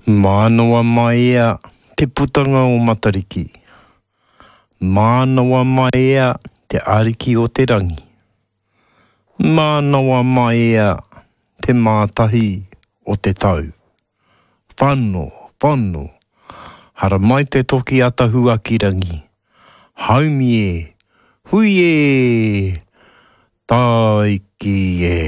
Mānoa mai ea te putanga o Matariki. Mānoa mai ea te ariki o te rangi. Mānoa mai ea te mātahi o te tau. Whano, whano, hara mai te toki atahua ki rangi. Haumi e, hui e, taiki e.